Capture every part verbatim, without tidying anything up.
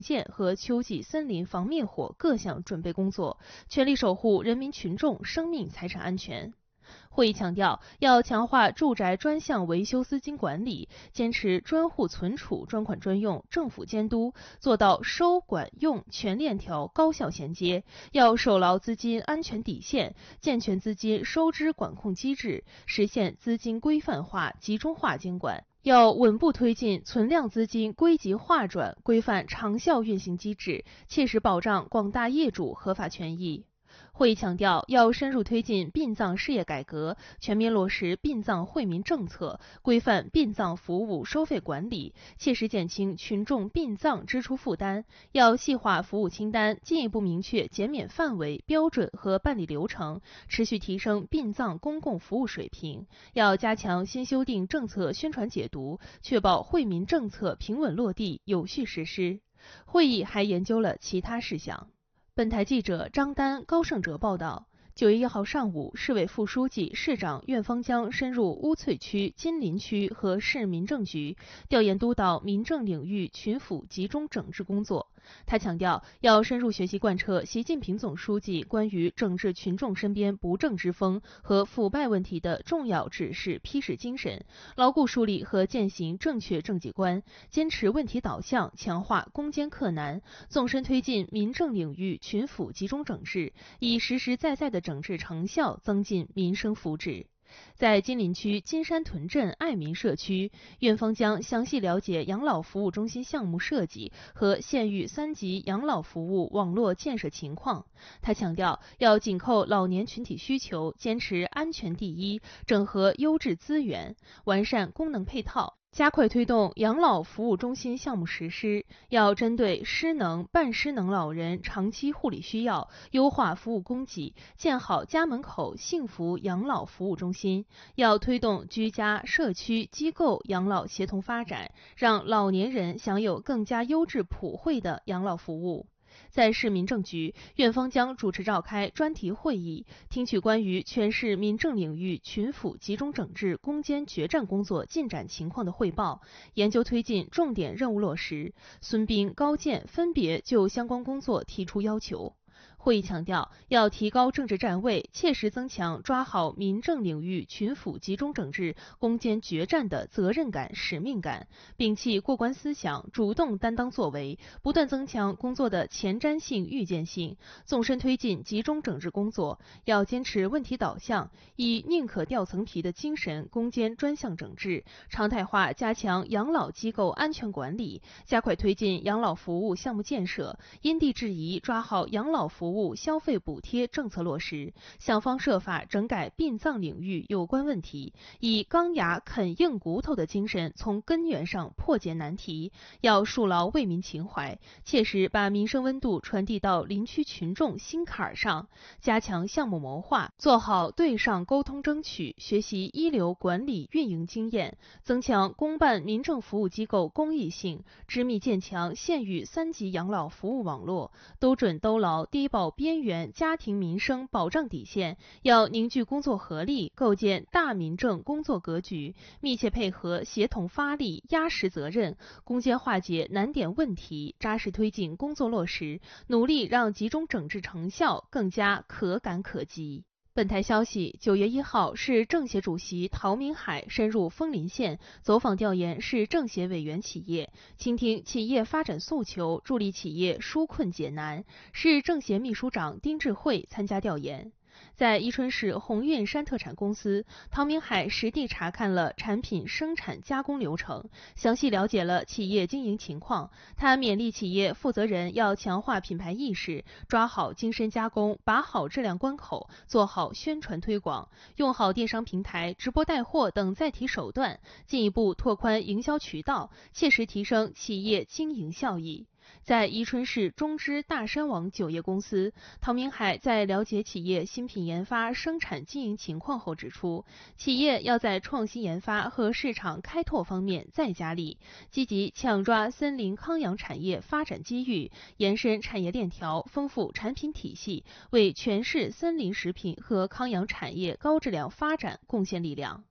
建和秋季森林防灭火各项准备工作，全力守护人民群众生命财产安全。会议强调，要强化住宅专项维修资金管理，坚持专户存储、专款专用、政府监督，做到收管用全链条高效衔接。要守牢资金安全底线，健全资金收支管控机制，实现资金规范化、集中化监管。要稳步推进存量资金归集划转，规范长效运行机制，切实保障广大业主合法权益。会议强调，要深入推进殡葬事业改革，全面落实殡葬惠民政策，规范殡葬服务收费管理，切实减轻群众殡葬支出负担。要细化服务清单，进一步明确减免范围、标准和办理流程，持续提升殡葬公共服务水平。要加强新修订政策宣传解读，确保惠民政策平稳落地、有序实施。会议还研究了其他事项。本台记者张丹、高胜哲报道。九月一号上午，市委副书记、市长苑方江深入乌翠区、金陵区和市民政局，调研督导民政领域群府集中整治工作。他强调，要深入学习贯彻习近平总书记关于整治群众身边不正之风和腐败问题的重要指示批示精神，牢固树立和践行正确政绩观，坚持问题导向，强化攻坚克难，纵深推进民政领域群府集中整治，以实实在在的整治成效增进民生福祉。在金陵区金山屯镇爱民社区，苑方江详细了解养老服务中心项目设计和县域三级养老服务网络建设情况。他强调，要紧扣老年群体需求，坚持安全第一，整合优质资源，完善功能配套，加快推动养老服务中心项目实施。要针对失能、半失能老人长期护理需要，优化服务供给，建好家门口幸福养老服务中心。要推动居家、社区、机构养老协同发展，让老年人享有更加优质普惠的养老服务。在市民政局，苑方江主持召开专题会议，听取关于全市民政领域群府集中整治攻坚决战工作进展情况的汇报，研究推进重点任务落实。孙斌、高健分别就相关工作提出要求。会议强调，要提高政治站位，切实增强抓好民政领域群府集中整治攻坚决战的责任感、使命感，摒弃过关思想，主动担当作为，不断增强工作的前瞻性、预见性，纵深推进集中整治工作。要坚持问题导向，以宁可掉层皮的精神攻坚专项整治，常态化加强养老机构安全管理，加快推进养老服务项目建设，因地制宜抓好养老服务服务消费补贴政策落实，想方设法整改殡葬领域有关问题，以钢牙啃硬骨头的精神从根源上破解难题。要树牢为民情怀，切实把民生温度传递到林区群众心坎上，加强项目谋划，做好对上沟通争取，学习一流管理运营经验，增强公办民政服务机构公益性，织密建强县域三级养老服务网络，都准都牢低保边缘家庭民生保障底线。要凝聚工作合力，构建大民政工作格局，密切配合协同发力，压实责任，攻坚化解难点问题，扎实推进工作落实，努力让集中整治成效更加可感可及。本台消息，九月一号，市政协主席陶明海深入枫林县，走访调研市政协委员企业，倾听企业发展诉求，助力企业纾困解难。市政协秘书长丁智慧参加调研。在宜春市鸿运山特产公司，陶明海实地查看了产品生产加工流程，详细了解了企业经营情况。他勉励企业负责人要强化品牌意识，抓好精深加工，把好质量关口，做好宣传推广，用好电商平台、直播带货等载体手段，进一步拓宽营销渠道，切实提升企业经营效益。在宜春市中支大山网酒业公司，陶明海在了解企业新品研发、生产经营情况后指出，企业要在创新研发和市场开拓方面再加力，积极抢抓森林康养产业发展机遇，延伸产业链条，丰富产品体系，为全市森林食品和康养产业高质量发展贡献力量。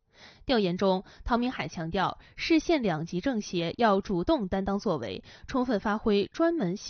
调研中，陶明海强调，市县两级政协要主动担当作为，充分发挥专门